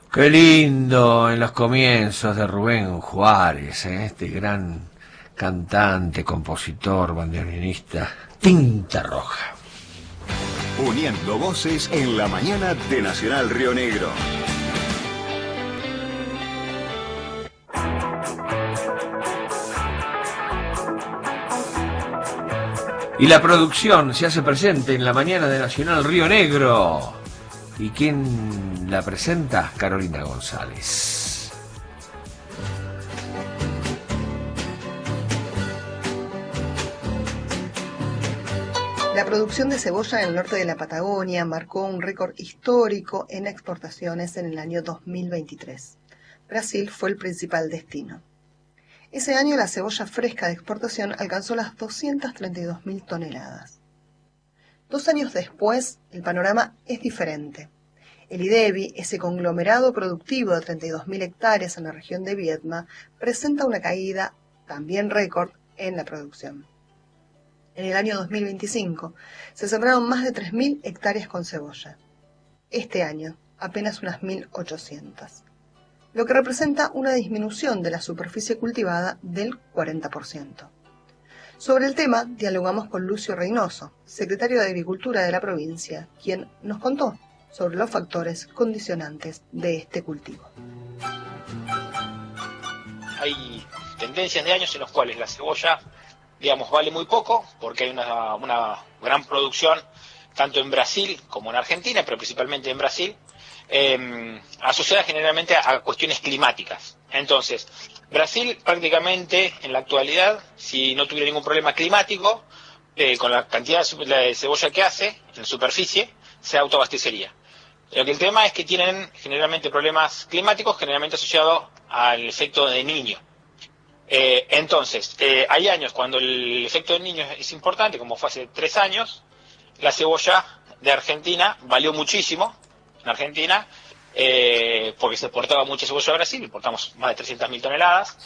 Qué lindo en los comienzos de Rubén Juárez, este gran cantante, compositor, bandoneonista, tinta roja. Uniendo voces en la mañana de Nacional Río Negro. Y la producción se hace presente en la mañana de Nacional Río Negro. ¿Y quién la presenta? Carolina González. La producción de cebolla en el norte de la Patagonia marcó un récord histórico en exportaciones en el año 2023. Brasil fue el principal destino. Ese año la cebolla fresca de exportación alcanzó las 232.000 toneladas. 2 años después, el panorama es diferente. El IDEBI, ese conglomerado productivo de 32.000 hectáreas en la región de Viedma, presenta una caída, también récord, en la producción. En el año 2025 se sembraron más de 3.000 hectáreas con cebolla. Este año, apenas unas 1.800. Lo que representa una disminución de la superficie cultivada del 40%. Sobre el tema, dialogamos con Lucio Reynoso, secretario de Agricultura de la provincia, quien nos contó sobre los factores condicionantes de este cultivo. Hay tendencias de años en los cuales la cebolla, digamos, vale muy poco, porque hay una gran producción, tanto en Brasil como en Argentina, pero principalmente en Brasil, asociada generalmente a cuestiones climáticas. Entonces, Brasil prácticamente en la actualidad, si no tuviera ningún problema climático, con la cantidad de cebolla que hace en superficie, se autoabastecería. Lo que el tema es que tienen generalmente problemas climáticos, generalmente asociados al efecto de Niño. Entonces, hay años cuando el efecto de Niño es importante, como fue hace 3 años, la cebolla de Argentina valió muchísimo en Argentina, porque se exportaba mucha cebolla a Brasil, importamos más de 300.000 toneladas,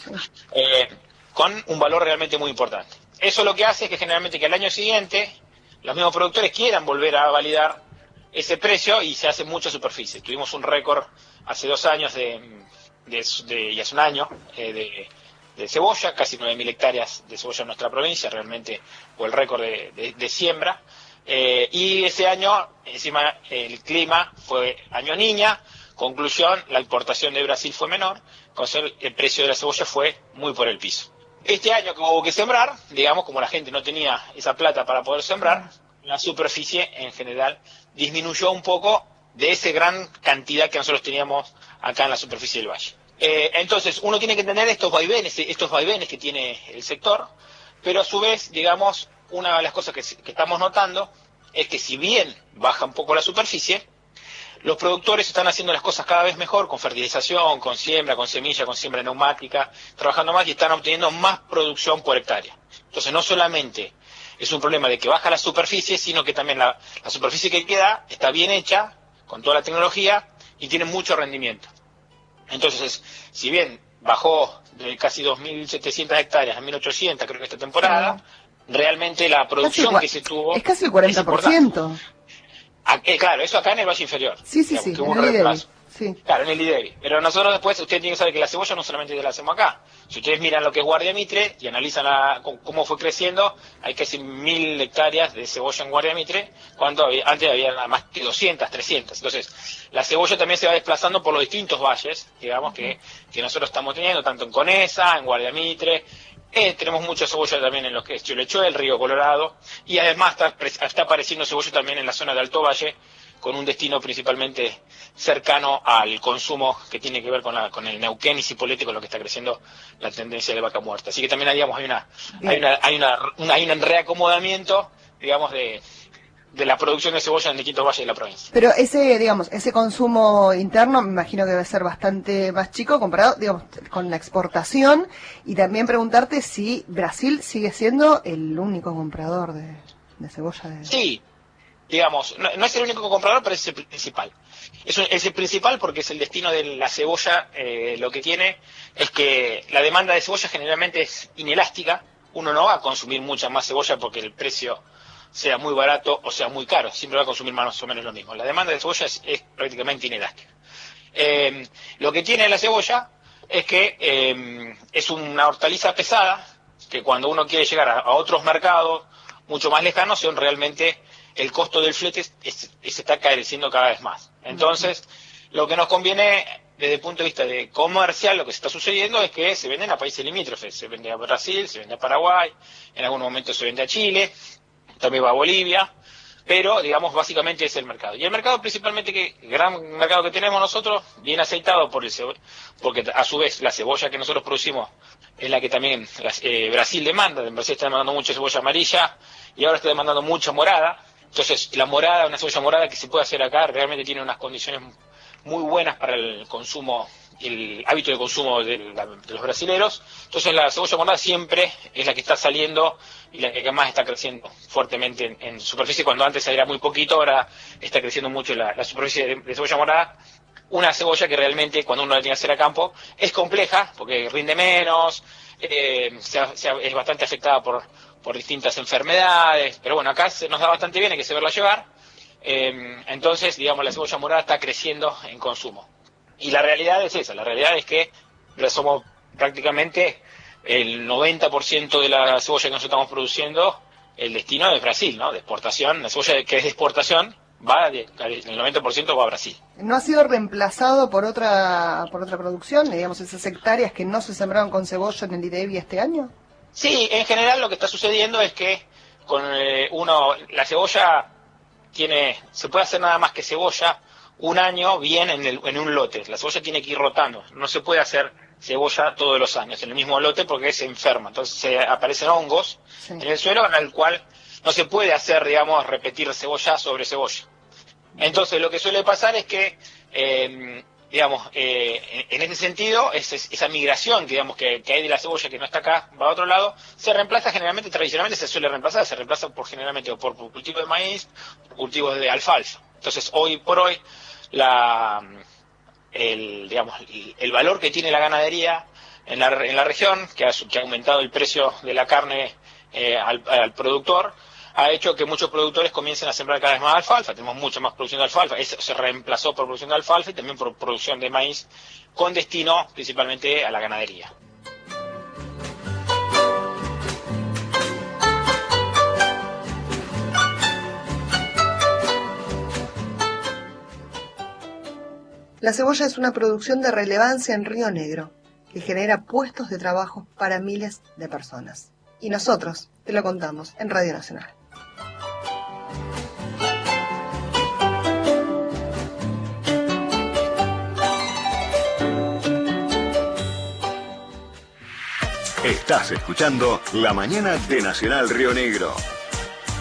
con un valor realmente muy importante. Eso lo que hace es que generalmente que al año siguiente los mismos productores quieran volver a validar ese precio y se hace mucha superficie. Tuvimos un récord hace 2 años y hace un año de cebolla, casi 9.000 hectáreas de cebolla en nuestra provincia, realmente fue el récord de siembra. Y ese año, encima, el clima fue año niña, conclusión, la importación de Brasil fue menor, con el precio de la cebolla fue muy por el piso. Este año que hubo que sembrar, digamos, como la gente no tenía esa plata para poder sembrar, la superficie en general disminuyó un poco de esa gran cantidad que nosotros teníamos acá en la superficie del valle. Entonces, uno tiene que entender estos vaivenes que tiene el sector, pero a su vez, digamos, una de las cosas que estamos notando es que si bien baja un poco la superficie, los productores están haciendo las cosas cada vez mejor, con fertilización, con siembra, con semilla, con siembra neumática, trabajando más y están obteniendo más producción por hectárea. Entonces, no solamente es un problema de que baja la superficie, sino que también la superficie que queda está bien hecha, con toda la tecnología, y tiene mucho rendimiento. Entonces, si bien bajó de casi 2.700 hectáreas a 1.800, creo que esta temporada, realmente la producción que se tuvo es casi el 40%. Claro, eso acá en el Valle Inferior. Sí, digamos, sí, en el IDEBI. Sí. Claro, en el IDEBI. Pero nosotros después, ustedes tienen que saber que la cebolla no solamente la hacemos acá. Si ustedes miran lo que es Guardia Mitre y analizan cómo fue creciendo, hay casi 1.000 hectáreas de cebolla en Guardia Mitre, cuando antes había más que 200, 300. Entonces, la cebolla también se va desplazando por los distintos valles, digamos, que nosotros estamos teniendo, tanto en Conesa, en Guardia Mitre. Tenemos mucha cebolla también en lo que es Chilechuel, el río Colorado, y además está apareciendo cebolla también en la zona de Alto Valle, con un destino principalmente cercano al consumo que tiene que ver con el Neuquén y Cipolletti, con lo que está creciendo la tendencia de vaca muerta. Así que también digamos, hay un reacomodamiento, digamos, de la producción de cebolla en distintos valles de la provincia. Pero ese consumo interno me imagino que debe ser bastante más chico comparado, digamos, con la exportación, y también preguntarte si Brasil sigue siendo el único comprador de cebolla. Sí, digamos, no es el único comprador, pero es el principal. Es el principal porque es el destino de la cebolla. Lo que tiene es que la demanda de cebolla generalmente es inelástica. Uno no va a consumir mucha más cebolla porque el precio sea muy barato o sea muy caro, siempre va a consumir más o menos lo mismo. La demanda de cebolla es prácticamente inelástica. Lo que tiene la cebolla es que es una hortaliza pesada, que cuando uno quiere llegar a otros mercados mucho más lejanos, son realmente el costo del flete se está careciendo cada vez más. Entonces, lo que nos conviene desde el punto de vista de comercial, lo que se está sucediendo es que se venden a países limítrofes, se vende a Brasil, se vende a Paraguay, en algún momento se vende a Chile, también va a Bolivia, pero digamos básicamente es el mercado. Y el mercado principalmente, el gran mercado que tenemos nosotros, bien aceitado porque a su vez la cebolla que nosotros producimos es la que también Brasil demanda. En Brasil está demandando mucha cebolla amarilla y ahora está demandando mucha morada. Entonces la morada, una cebolla morada que se puede hacer acá, realmente tiene unas condiciones muy buenas para el consumo, el hábito de consumo de los brasileros. Entonces la cebolla morada siempre es la que está saliendo y la que más está creciendo fuertemente en superficie, cuando antes era muy poquito, ahora está creciendo mucho la superficie de cebolla morada. Una cebolla que realmente cuando uno la tiene que hacer a campo es compleja porque rinde menos, es bastante afectada por distintas enfermedades, pero bueno, acá nos da bastante bien, hay que saberla llevar. Entonces, digamos, la cebolla morada está creciendo en consumo. Y la realidad es esa, la realidad es que somos prácticamente el 90% de la cebolla que nosotros estamos produciendo, el destino es Brasil, ¿no? De exportación, la cebolla que es de exportación, el 90% va a Brasil. ¿No ha sido reemplazado por otra producción, digamos, esas hectáreas que no se sembraron con cebolla en el IDEVI este año? Sí, en general lo que está sucediendo es que con la cebolla se puede hacer nada más que cebolla un año bien en un lote. La cebolla tiene que ir rotando, no se puede hacer cebolla todos los años en el mismo lote porque se enferma, entonces aparecen hongos en el suelo en el cual no se puede hacer, digamos, repetir cebolla sobre cebolla. Entonces lo que suele pasar es que, digamos, en ese sentido, esa migración digamos, que hay de la cebolla que no está acá, va a otro lado, se reemplaza tradicionalmente se reemplaza generalmente por cultivos de maíz, por cultivos de alfalfa. Entonces hoy por hoy, el valor que tiene la ganadería en la región, que ha aumentado el precio de la carne al productor, ha hecho que muchos productores comiencen a sembrar cada vez más alfalfa. Tenemos mucha más producción de alfalfa. Eso se reemplazó por producción de alfalfa y también por producción de maíz, con destino principalmente a la ganadería. La cebolla es una producción de relevancia en Río Negro, que genera puestos de trabajo para miles de personas. Y nosotros te lo contamos en Radio Nacional. Estás escuchando La Mañana de Nacional Río Negro.